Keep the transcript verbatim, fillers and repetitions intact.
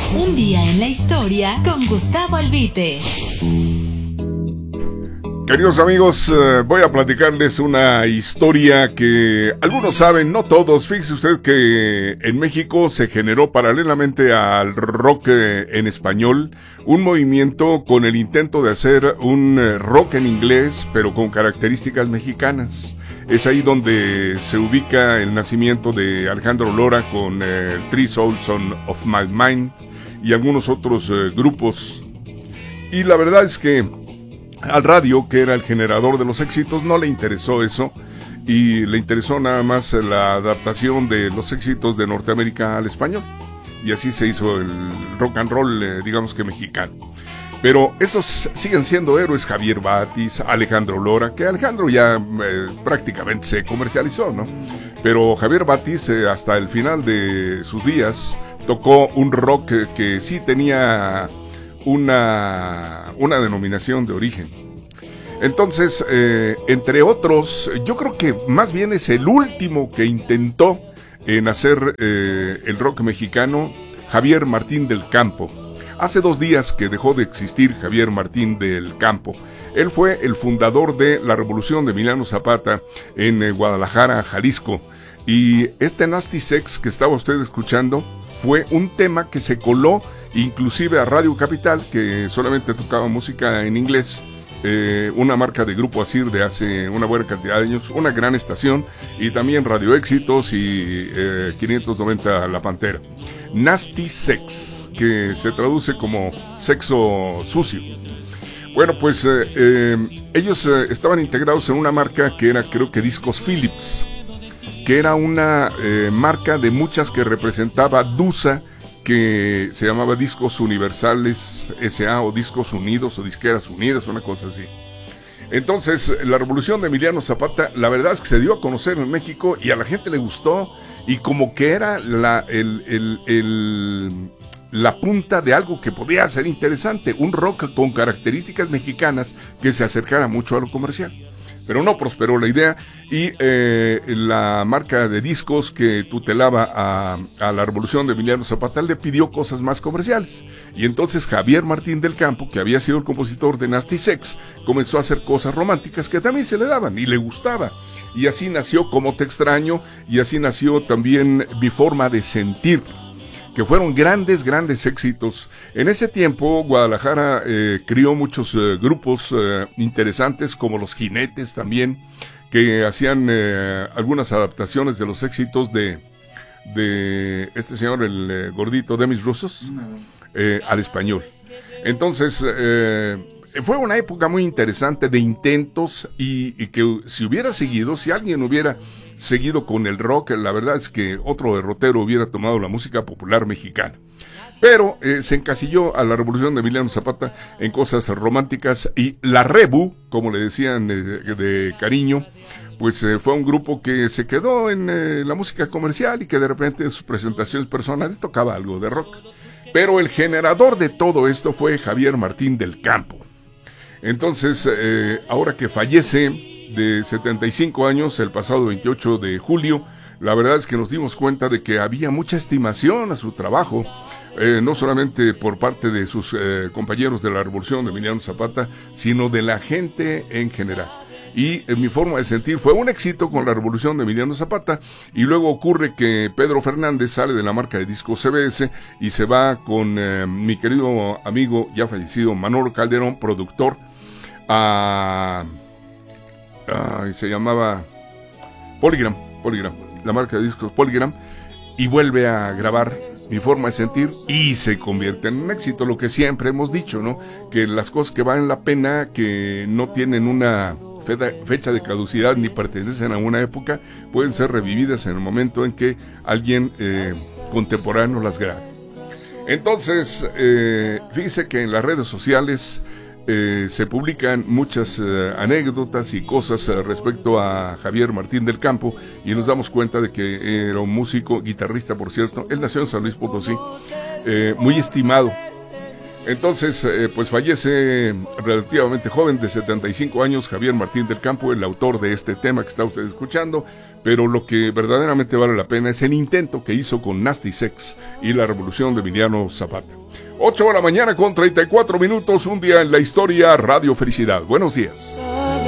Un día en la historia con Gustavo Albite. Queridos amigos, eh, voy a platicarles una historia que algunos saben, no todos. Fíjese usted que en México se generó paralelamente al rock eh, en español un movimiento con el intento de hacer un eh, rock en inglés, pero con características mexicanas. Es ahí donde se ubica el nacimiento de Alejandro Lora con eh, Three Souls on, of My Mind y algunos otros eh, grupos. Y la verdad es que al radio, que era el generador de los éxitos, no le interesó eso y le interesó nada más la adaptación de los éxitos de Norteamérica al español. Y así se hizo el rock and roll, eh, digamos que mexicano. Pero esos siguen siendo héroes: Javier Batis, Alejandro Lora, que Alejandro ya eh, prácticamente se comercializó, ¿no? Pero Javier Batis, eh, hasta el final de sus días, tocó un rock que, que sí tenía una, una denominación de origen. Entonces, eh, entre otros, yo creo que más bien es el último que intentó en hacer eh, el rock mexicano, Javier Martín del Campo. Hace dos días que dejó de existir Javier Martín del Campo. Él fue el fundador de la Revolución de Emiliano Zapata en eh, Guadalajara, Jalisco. Y este Nasty Sex que estaba usted escuchando fue un tema que se coló inclusive a Radio Capital, que solamente tocaba música en inglés, eh, una marca de Grupo Asir de hace una buena cantidad de años, una gran estación, y también Radio Éxitos y eh, quinientos noventa La Pantera. Nasty Sex, que se traduce como sexo sucio. Bueno, pues eh, eh, ellos eh, estaban integrados en una marca que era, creo que Discos Philips, que era una eh, marca de muchas que representaba DUSA, que se llamaba Discos Universales S A o Discos Unidos o Disqueras Unidas, una cosa así. Entonces, la Revolución de Emiliano Zapata, la verdad es que se dio a conocer en México y a la gente le gustó, y como que era la, el, el, el, la punta de algo que podía ser interesante, un rock con características mexicanas que se acercara mucho a lo comercial. Pero no prosperó la idea, y eh, la marca de discos que tutelaba a, a la Revolución de Emiliano Zapata le pidió cosas más comerciales. Y entonces Javier Martín del Campo, que había sido el compositor de Nasty Sex, comenzó a hacer cosas románticas que también se le daban y le gustaba. Y así nació Como Te Extraño, y así nació también Mi Forma de Sentir, que fueron grandes, grandes éxitos. En ese tiempo, Guadalajara eh, crió muchos eh, grupos eh, interesantes, como Los Jinetes también, que hacían eh, algunas adaptaciones de los éxitos de, de este señor, el eh, gordito Demis Roussos, eh, al español. Entonces, eh, fue una época muy interesante de intentos, y, y que si hubiera seguido, si alguien hubiera seguido con el rock, la verdad es que otro derrotero hubiera tomado la música popular mexicana. Pero eh, se encasilló a la Revolución de Emiliano Zapata en cosas románticas, y la Rebu, como le decían eh, de cariño, pues eh, fue un grupo que se quedó en eh, la música comercial y que de repente en sus presentaciones personales tocaba algo de rock. Pero el generador de todo esto fue Javier Martín del Campo. Entonces, eh, ahora que fallece de setenta y cinco años, el pasado veintiocho de julio, la verdad es que nos dimos cuenta de que había mucha estimación a su trabajo, eh, no solamente por parte de sus eh, compañeros de la Revolución de Emiliano Zapata, sino de la gente en general. Y en Mi Forma de Sentir fue un éxito con la Revolución de Emiliano Zapata, y luego ocurre que Pedro Fernández sale de la marca de discos C B S y se va con eh, mi querido amigo ya fallecido Manolo Calderón, productor, a... Uh, se llamaba Polygram, Polygram, la marca de discos Polygram, y vuelve a grabar Mi Forma de Sentir y se convierte en un éxito. Lo que siempre hemos dicho, ¿no? Que las cosas que valen la pena, que no tienen una fecha de caducidad ni pertenecen a una época, pueden ser revividas en el momento en que alguien eh, contemporáneo las grabe. Entonces, eh, fíjese que en las redes sociales Eh, se publican muchas eh, anécdotas y cosas eh, respecto a Javier Martín del Campo, y nos damos cuenta de que era un músico, guitarrista por cierto. Él nació en San Luis Potosí, eh, muy estimado, Entonces, eh, pues fallece relativamente joven, de setenta y cinco años, Javier Martín del Campo, el autor de este tema que está usted escuchando. Pero lo que verdaderamente vale la pena es el intento que hizo con Nasty Sex y la revolución de Emiliano Zapata. ocho de la mañana con treinta y cuatro minutos, un día en la historia, Radio Felicidad. Buenos días.